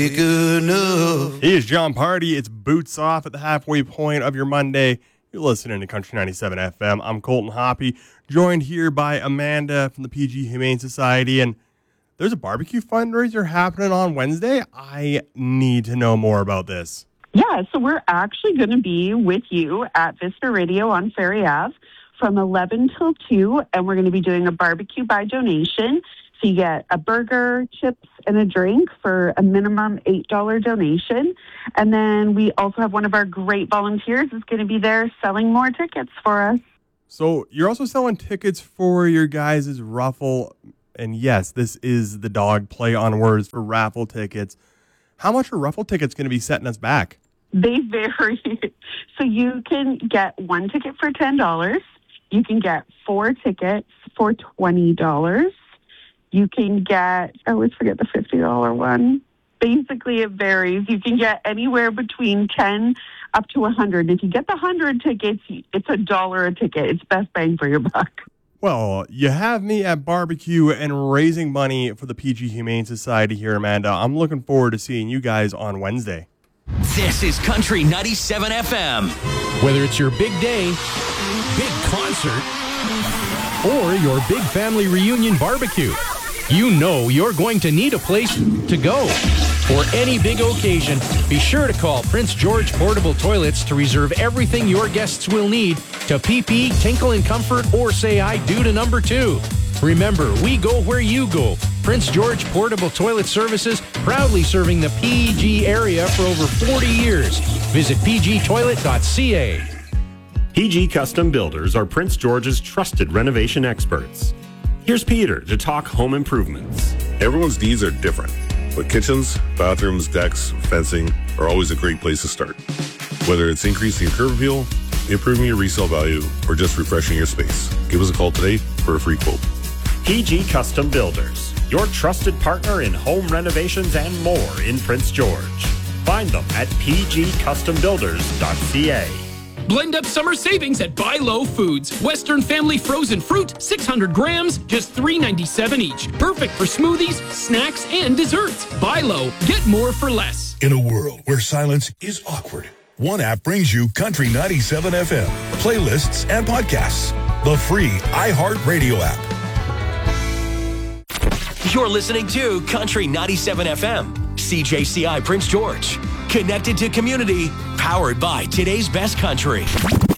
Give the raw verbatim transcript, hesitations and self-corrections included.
Good enough. He is John Party. It's Boots Off at the halfway point of your Monday. You're listening to Country ninety-seven F M. I'm Colton Hoppy, joined here by Amanda from the P G Humane Society. And there's a barbecue fundraiser happening on Wednesday. I need to know more about this. Yeah, so we're actually going to be with you at Vista Radio on Ferry Ave from eleven till two, and we're going to be doing a barbecue by donation. So you get a burger, chips, and a drink for a minimum eight dollars donation. And then we also have one of our great volunteers is going to be there selling more tickets for us. So you're also selling tickets for your guys' raffle. And yes, this is the dog play on words for raffle tickets. How much are raffle tickets going to be setting us back? They vary. So you can get one ticket for ten dollars. You can get four tickets for twenty dollars. You can get, I always forget the fifty dollars one. Basically, it varies. You can get anywhere between ten up to one hundred. If you get the one hundred tickets, it's a dollar a ticket. It's best bang for your buck. Well, you have me at barbecue and raising money for the P G Humane Society here, Amanda. I'm looking forward to seeing you guys on Wednesday. This is Country ninety-seven F M. Whether it's your big day, big concert, or your big family reunion barbecue, you know you're going to need a place to go. For any big occasion, be sure to call Prince George Portable Toilets to reserve everything your guests will need to pee-pee, tinkle in comfort, or say I do to number two. Remember, we go where you go. Prince George Portable Toilet Services, proudly serving the P G area for over forty years. Visit p g toilet dot c a. P G Custom Builders are Prince George's trusted renovation experts. Here's Peter to talk home improvements. Everyone's needs are different, but kitchens, bathrooms, decks, fencing are always a great place to start. Whether it's increasing your curb appeal, improving your resale value, or just refreshing your space, give us a call today for a free quote. P G Custom Builders, your trusted partner in home renovations and more in Prince George. Find them at p g custom builders dot c a. Blend up summer savings at Buy Low Foods. Western Family frozen fruit, six hundred grams, just three ninety-seven each. Perfect for smoothies, snacks, and desserts. Buy Low, get more for less. In a world where silence is awkward, one app brings you Country ninety-seven F M, playlists and podcasts. The free iHeartRadio app. You're listening to Country ninety-seven F M, C J C I Prince George. Connected to community, powered by today's best country.